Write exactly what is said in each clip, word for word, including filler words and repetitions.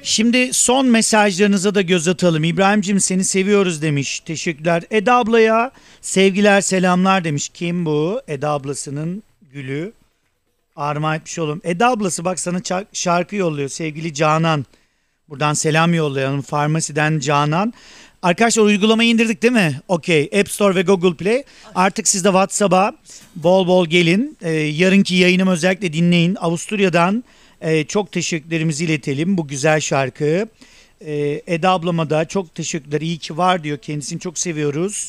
Şimdi son mesajlarınıza da göz atalım. İbrahim'cim seni seviyoruz demiş. Teşekkürler. Eda ablaya sevgiler selamlar demiş. Kim bu? Eda ablasının gülü. Armağan etmiş oğlum. Eda ablası bak sana ça- şarkı yolluyor. Sevgili Canan. Buradan selam yollayalım. Farmasiden Canan. Arkadaşlar uygulamayı indirdik değil mi? Okey. App Store ve Google Play. Artık siz de WhatsApp'a bol bol gelin. Ee, yarınki yayınımı özellikle dinleyin. Avusturya'dan e, çok teşekkürlerimizi iletelim. Bu güzel şarkı. Ee, Eda ablama da çok teşekkürler. İyi ki var diyor. Kendisini çok seviyoruz.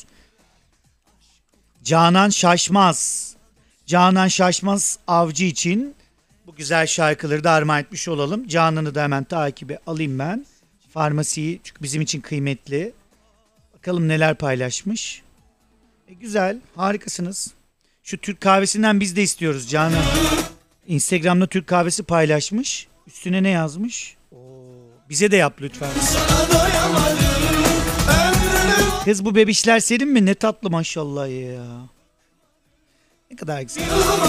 Canan Şaşmaz. Canan Şaşmaz Avcı için bu güzel şarkıları da armağan etmiş olalım. Canan'ı da hemen takibe alayım ben. Farmasiyi çünkü bizim için kıymetli. Bakalım neler paylaşmış. E, güzel, harikasınız. Şu Türk kahvesinden biz de istiyoruz Canan. Instagram'da Türk kahvesi paylaşmış. Üstüne ne yazmış? Oo, bize de yap lütfen. Kız bu bebişler senin mi? Ne tatlı maşallah ya. Ne kadar güzel.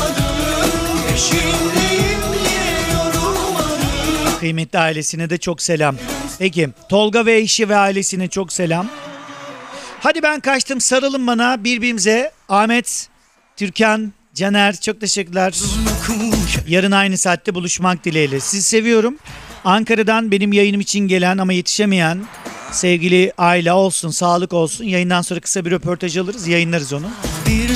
Kıymetli ailesine de çok selam. Peki Tolga ve eşi ve ailesine çok selam. Hadi ben kaçtım, sarılın bana birbirimize. Ahmet, Türkan, Caner çok teşekkürler. Yarın aynı saatte buluşmak dileğiyle. Sizi seviyorum. Ankara'dan benim yayınım için gelen ama yetişemeyen sevgili aile olsun, sağlık olsun. Yayından sonra kısa bir röportaj alırız, yayınlarız onu.